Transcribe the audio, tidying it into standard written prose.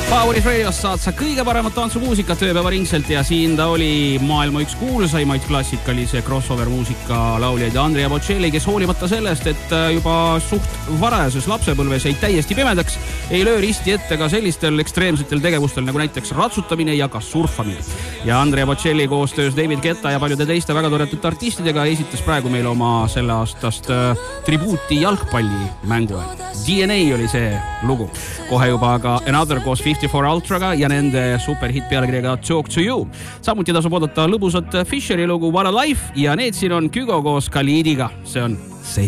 Poweris Radios saad sa kõige paremat tantsumuusikat ööpäevaringselt ja siin ta oli maailma üks kuulsaimaid klassikalise crossover muusika lauljaid Andrea Bocelli, kes hoolimata sellest, et juba suht varajases lapsepõlves jäi täiesti pimedaks, ei löö risti ette ka sellistel ekstreemsetel tegevustel nagu näiteks ratsutamine ja ka surfamine. Ja Andrea Bocelli koostöös David Guetta ja paljude teiste väga toredate artistidega esitas praegu meil oma selle aastast tribuuti jalgpallimängu. DNA oli see lugu. Kohe juba aga Another koos 54 Ultraga ja nende superhit pealkirjaga Talk to You. Samuti tasub oodata lõbusat Fisheri lugu What a Life ja need siin on Kygo koos Khalidiga. See on